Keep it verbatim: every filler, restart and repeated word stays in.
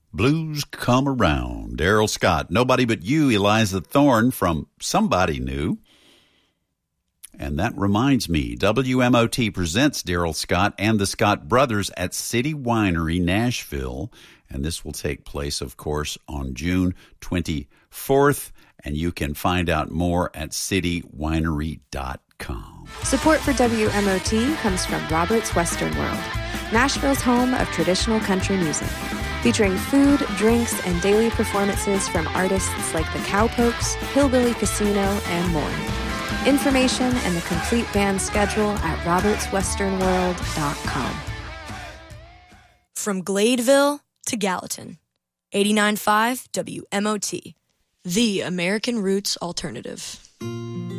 Blues Come Around. Daryl Scott. Nobody But You, Eliza Thorne from Somebody New. And that reminds me, W M O T presents Daryl Scott and the Scott Brothers at City Winery, Nashville. And this will take place, of course, on June twenty-fourth. And you can find out more at city winery dot com. Support for W M O T comes from Robert's Western World, Nashville's home of traditional country music, featuring food, drinks, and daily performances from artists like the Cowpokes, Hillbilly Casino, and more. Information and the complete band schedule at roberts western world dot com. From Gladeville to Gallatin, eighty-nine point five W M O T, the American Roots Alternative.